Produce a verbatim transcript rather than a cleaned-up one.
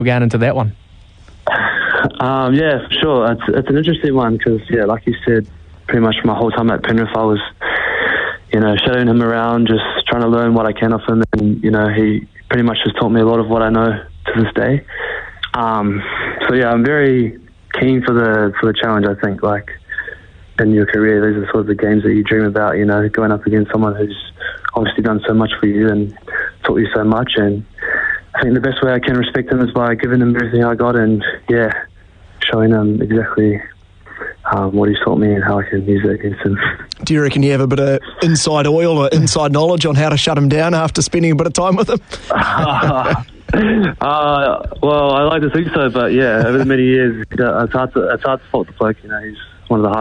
We're going into that one. Um, yeah, for sure. It's, it's an interesting one because, yeah, like you said, pretty much my whole time at Penrith, I was, you know, shadowing him around, just trying to learn what I can off him. And, you know, he pretty much has taught me a lot of what I know to this day. Um, so, yeah, I'm very keen for the for the challenge, I think. Like, in your career, these are sort of the games that you dream about, you know, going up against someone who's obviously done so much for you and taught you so much. And I think the best way I can respect him is by giving him everything I got and, yeah, showing him exactly um, what he's taught me and how I can use it against him. Do you reckon you have a bit of inside oil or inside knowledge on how to shut him down after spending a bit of time with him? uh, uh, well, I like to think so, but yeah, over the many years, it's hard to, it's hard to fault the bloke. You know, he's one of the